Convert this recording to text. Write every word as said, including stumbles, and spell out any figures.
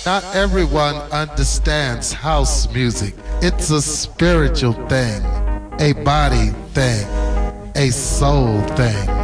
Not everyone understands house music. It's a spiritual thing, a body thing, a soul thing.